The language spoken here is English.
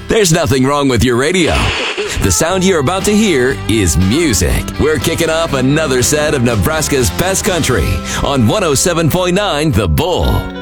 There's nothing wrong with your radio. The sound you're about to hear is music. We're kicking off another set of Nebraska's best country on 107.9 The Bull.